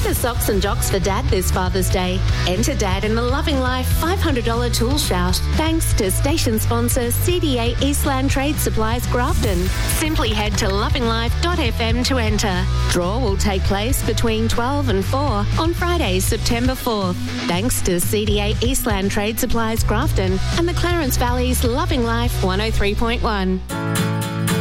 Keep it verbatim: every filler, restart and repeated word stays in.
the socks and jocks for Dad this Father's Day. Enter Dad in the Loving Life five hundred dollars tool shout thanks to station sponsor C D A Eastland Trade Supplies Grafton. Simply head to loving life dot f m to enter. Draw will take place between twelve and four on Friday, September fourth. Thanks to C D A Eastland Trade Supplies Grafton and the Clarence Valley's Loving Life one oh three point one.